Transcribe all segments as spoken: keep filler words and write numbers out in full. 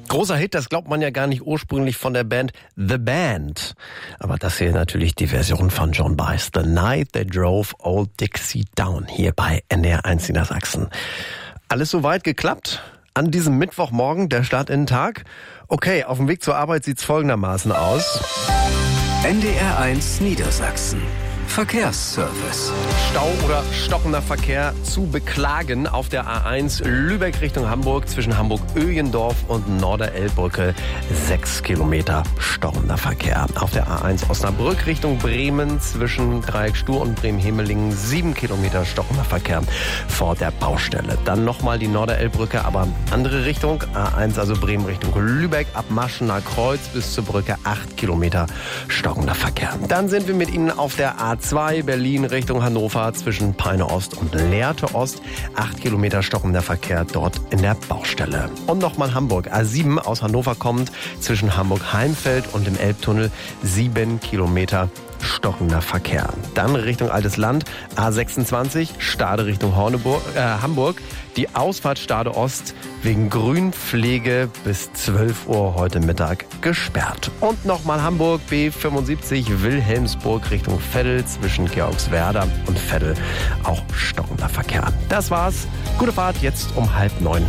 Großer Hit, das glaubt man ja gar nicht, ursprünglich von der Band The Band. Aber das hier natürlich die Version von Joan Baez. The Night They Drove Old Dixie Down, hier bei N D R eins Niedersachsen. Alles soweit geklappt? An diesem Mittwochmorgen, der Start in den Tag? Okay, auf dem Weg zur Arbeit sieht's folgendermaßen aus. N D R eins Niedersachsen. Verkehrsservice. Stau oder stockender Verkehr zu beklagen auf der A eins Lübeck Richtung Hamburg zwischen Hamburg-Öjendorf und Norderelbbrücke. Sechs Kilometer stockender Verkehr. Auf der A eins Osnabrück Richtung Bremen zwischen Dreieck Stur und Bremen-Hemelingen. Sieben Kilometer stockender Verkehr vor der Baustelle. Dann nochmal die Norderelbbrücke, aber andere Richtung. A eins also Bremen Richtung Lübeck ab Maschener Kreuz bis zur Brücke. Acht Kilometer stockender Verkehr. Dann sind wir mit Ihnen auf der A zwei Berlin Richtung Hannover zwischen Peine Ost und Lehrte Ost. Acht Kilometer stockender Verkehr dort in der Baustelle. Und nochmal Hamburg. A sieben aus Hannover kommt zwischen Hamburg-Heimfeld und dem Elbtunnel. Sieben Kilometer stockender Verkehr. Dann Richtung Altes Land. A sechsundzwanzig Stade Richtung Horneburg, äh, Hamburg. Die Ausfahrt Stade Ost wegen Grünpflege bis zwölf Uhr heute Mittag gesperrt. Und nochmal Hamburg B fünfundsiebzig Wilhelmsburg Richtung Veddel zwischen Georgswerda und Veddel. Auch stockender Verkehr. Das war's. Gute Fahrt jetzt um halb neun.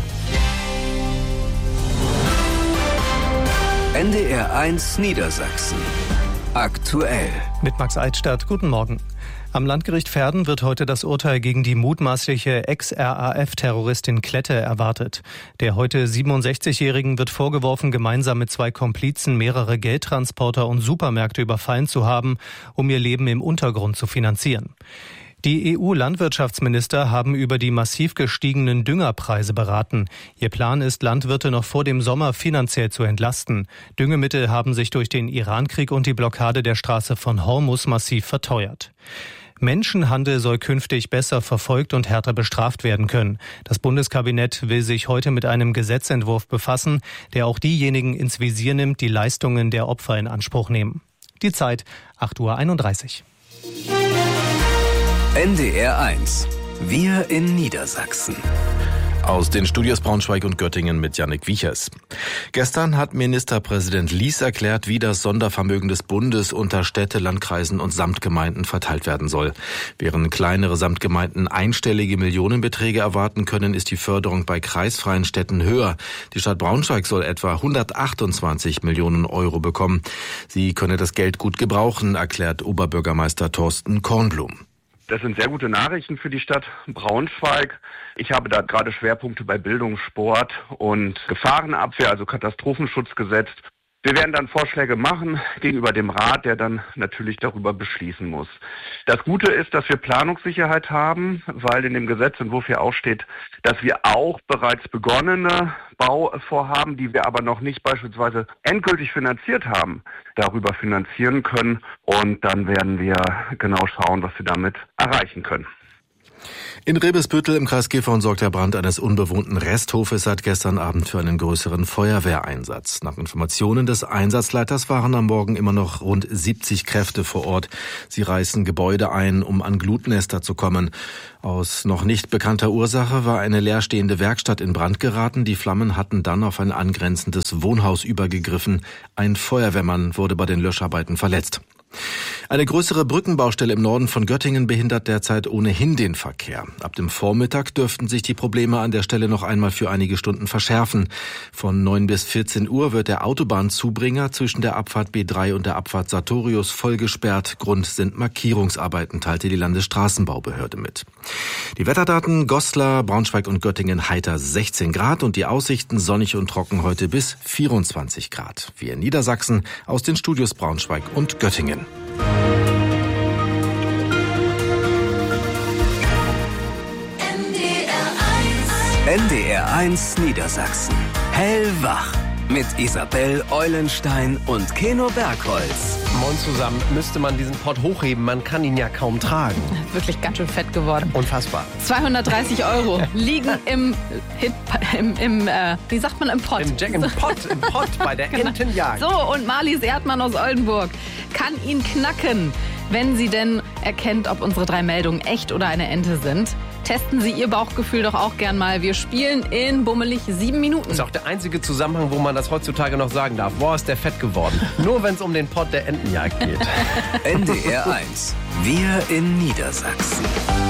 N D R eins Niedersachsen. Aktuell. Mit Max Eidstadt. Guten Morgen. Am Landgericht Verden wird heute das Urteil gegen die mutmaßliche Ex-R A F-Terroristin Klette erwartet. Der heute siebenundsechzigjährigen wird vorgeworfen, gemeinsam mit zwei Komplizen mehrere Geldtransporter und Supermärkte überfallen zu haben, um ihr Leben im Untergrund zu finanzieren. Die E U-Landwirtschaftsminister haben über die massiv gestiegenen Düngerpreise beraten. Ihr Plan ist, Landwirte noch vor dem Sommer finanziell zu entlasten. Düngemittel haben sich durch den Irankrieg und die Blockade der Straße von Hormuz massiv verteuert. Menschenhandel soll künftig besser verfolgt und härter bestraft werden können. Das Bundeskabinett will sich heute mit einem Gesetzentwurf befassen, der auch diejenigen ins Visier nimmt, die Leistungen der Opfer in Anspruch nehmen. Die Zeit acht Uhr einunddreißig. N D R eins. Wir in Niedersachsen. Aus den Studios Braunschweig und Göttingen mit Jannik Wiechers. Gestern hat Ministerpräsident Lies erklärt, wie das Sondervermögen des Bundes unter Städte, Landkreisen und Samtgemeinden verteilt werden soll. Während kleinere Samtgemeinden einstellige Millionenbeträge erwarten können, ist die Förderung bei kreisfreien Städten höher. Die Stadt Braunschweig soll etwa hundertachtundzwanzig Millionen Euro bekommen. Sie könne das Geld gut gebrauchen, erklärt Oberbürgermeister Thorsten Kornblum. Das sind sehr gute Nachrichten für die Stadt Braunschweig. Ich habe da gerade Schwerpunkte bei Bildung, Sport und Gefahrenabwehr, also Katastrophenschutz gesetzt. Wir werden dann Vorschläge machen gegenüber dem Rat, der dann natürlich darüber beschließen muss. Das Gute ist, dass wir Planungssicherheit haben, weil in dem Gesetzentwurf hier auch steht, dass wir auch bereits begonnene Bauvorhaben, die wir aber noch nicht beispielsweise endgültig finanziert haben, darüber finanzieren können. Und dann werden wir genau schauen, was wir damit erreichen können. In Rebesbüttel im Kreis Gifhorn sorgt der Brand eines unbewohnten Resthofes seit gestern Abend für einen größeren Feuerwehreinsatz. Nach Informationen des Einsatzleiters waren am Morgen immer noch rund siebzig Kräfte vor Ort. Sie reißen Gebäude ein, um an Glutnester zu kommen. Aus noch nicht bekannter Ursache war eine leerstehende Werkstatt in Brand geraten. Die Flammen hatten dann auf ein angrenzendes Wohnhaus übergegriffen. Ein Feuerwehrmann wurde bei den Löscharbeiten verletzt. Eine größere Brückenbaustelle im Norden von Göttingen behindert derzeit ohnehin den Verkehr. Ab dem Vormittag dürften sich die Probleme an der Stelle noch einmal für einige Stunden verschärfen. Von neun bis vierzehn Uhr wird der Autobahnzubringer zwischen der Abfahrt B drei und der Abfahrt Sartorius voll gesperrt. Grund sind Markierungsarbeiten, teilte die Landesstraßenbaubehörde mit. Die Wetterdaten: Goslar, Braunschweig und Göttingen heiter sechzehn Grad und die Aussichten sonnig und trocken heute bis vierundzwanzig Grad. Wir in Niedersachsen aus den Studios Braunschweig und Göttingen. N D R eins Niedersachsen. Hellwach. Mit Isabel Eulenstein und Keno Bergholz. Moin zusammen. Müsste man diesen Pott hochheben, man kann ihn ja kaum tragen. Wirklich ganz schön fett geworden. Unfassbar. zweihundertdreißig Euro liegen im, Hit, im, im äh, wie sagt man, im Pott. Im Jack, im Pott, im Pott bei der Genau. Entenjagd. So, und Marlies Erdmann aus Oldenburg kann ihn knacken, wenn sie denn erkennt, ob unsere drei Meldungen echt oder eine Ente sind. testen Sie Ihr Bauchgefühl doch auch gern mal. Wir spielen in bummelig sieben Minuten. Das ist auch der einzige Zusammenhang, wo man das heutzutage noch sagen darf. Boah, ist der fett geworden. Nur wenn es um den Pott der Entenjagd geht. N D R eins. Wir in Niedersachsen.